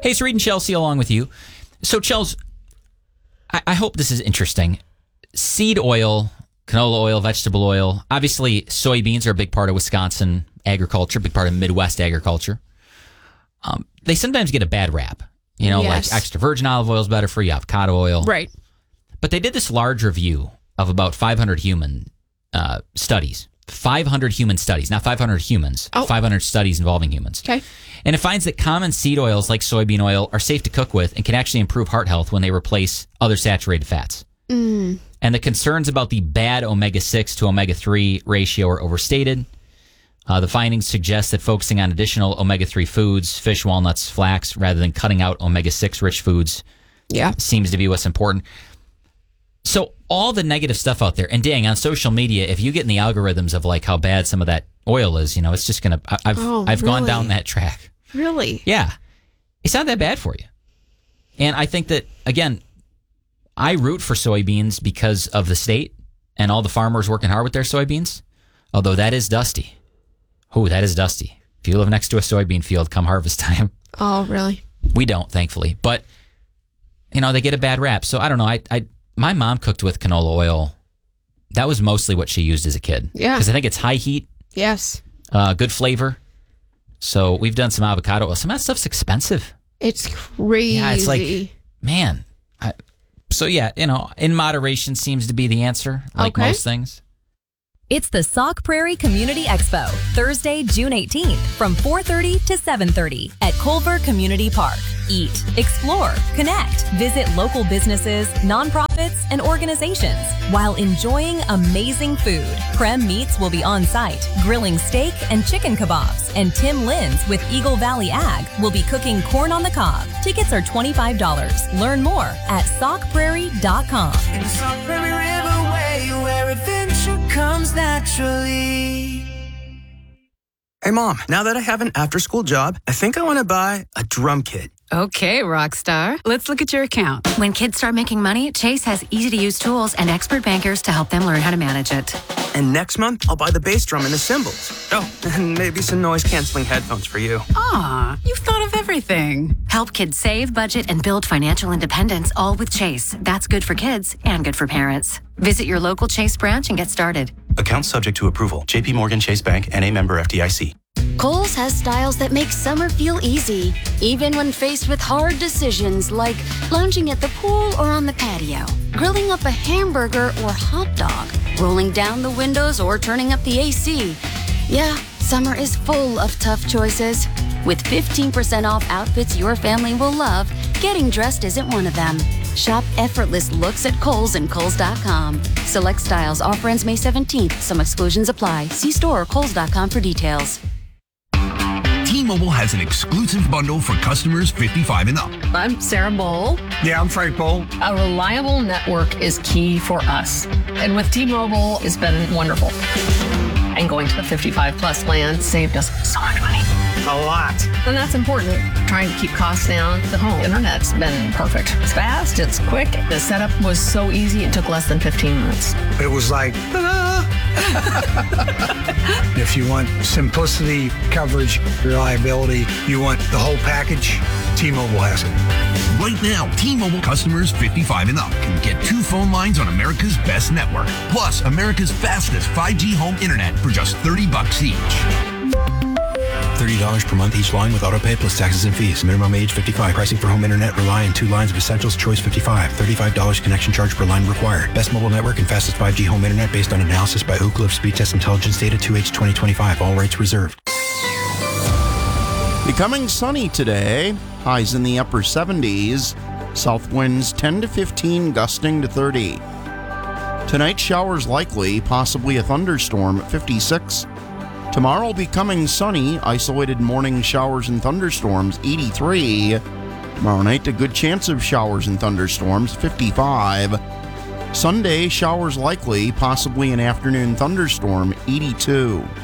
Hey, it's Reed and Chelsea along with you. So, Chels, I hope this is interesting. Seed oil, canola oil, vegetable oil. Obviously, soybeans are a big part of Wisconsin agriculture, big part of Midwest agriculture. They sometimes get a bad rap. You know, Yes. like extra virgin olive oil is better for you, avocado oil. Right. But they did this large review of about 500 human studies. 500 human studies, not 500 humans. 500 studies involving humans. Okay. And it finds that common seed oils like soybean oil are safe to cook with and can actually improve heart health when they replace other saturated fats. And the concerns about the bad omega-6 to omega-3 ratio are overstated. The findings suggest that focusing on additional omega-3 foods, fish, walnuts, flax, rather than cutting out omega-6 rich foods seems to be what's important. So all the negative stuff out there, and dang, on social media, if you get in the algorithms of like how bad some of that oil is, you know, it's just going to, I've gone down that track. Really? Yeah. It's not that bad for you. And I think that, again, I root for soybeans because of the state and all the farmers working hard with their soybeans. Although that is dusty. Oh, that is dusty. If you live next to a soybean field come harvest time. Oh, really? We don't, thankfully. But, you know, they get a bad rap. So I don't know. My mom cooked with canola oil. That was mostly what she used as a kid. Yeah. Because I think it's high heat. Yes. Good flavor. So we've done some avocado oil. Some of that stuff's expensive. It's crazy. Yeah, it's like, man. So yeah, you know, in moderation seems to be the answer, like most things. It's the Sauk Prairie Community Expo, Thursday, June 18th, from 4:30 to 7:30 at Culver Community Park. Eat, explore, connect, visit local businesses, nonprofits, and organizations while enjoying amazing food. Prem Meats will be on site, grilling steak and chicken kebabs, and Tim Lynn's with Eagle Valley Ag will be cooking corn on the cob. Tickets are $25. Learn more at saukprairie.com. In the Sauk Prairie Riverway, where adventure comes naturally. Hey, Mom, now that I have an after-school job, I think I want to buy a drum kit. Okay, Rockstar. Let's look at your account. When kids start making money, Chase has easy-to-use tools and expert bankers to help them learn how to manage it. And next month, I'll buy the bass drum and the cymbals. Oh, and maybe some noise-canceling headphones for you. Aw, you've thought of everything. Help kids save, budget, and build financial independence, all with Chase. That's good for kids and good for parents. Visit your local Chase branch and get started. Account subject to approval. JP Morgan Chase Bank, N.A. member FDIC. Kohl's has styles that make summer feel easy, even when faced with hard decisions like lounging at the pool or on the patio, grilling up a hamburger or hot dog, rolling down the windows or turning up the AC. Yeah, summer is full of tough choices. With 15% off outfits your family will love, getting dressed isn't one of them. Shop effortless looks at Kohl's and Kohl's.com. Select styles. Offer ends May 17th. Some exclusions apply. See store or Kohl's.com for details. T-Mobile has an exclusive bundle for customers 55 and up. I'm Sarah Bowl. Yeah, I'm Frank Bowl. A reliable network is key for us. And with T-Mobile, it's been wonderful. And going to the 55 plus plan saved us so much money. A lot. And that's important. Trying to keep costs down. The home internet's been perfect. It's fast, it's quick. The setup was so easy, it took less than 15 minutes. It was like, if you want simplicity, coverage, reliability, you want the whole package, T-Mobile has it. Right now, T-Mobile customers 55 and up can get 2 phone lines on America's best network, plus America's fastest 5G home internet for just $30 each. $30 per month each line with autopay plus taxes and fees. Minimum age 55. Pricing for home internet rely on 2 lines of Essentials Choice 55. $35 connection charge per line required. Best mobile network and fastest 5G home internet based on analysis by Ookla of Speed Test Intelligence data 2H 2025. All rights reserved. Becoming sunny today. Highs in the upper 70s. South winds 10 to 15, gusting to 30. Tonight, showers likely, possibly a thunderstorm at 56. Tomorrow becoming sunny, isolated morning showers and thunderstorms, 83. Tomorrow night, a good chance of showers and thunderstorms, 55. Sunday, showers likely, possibly an afternoon thunderstorm, 82.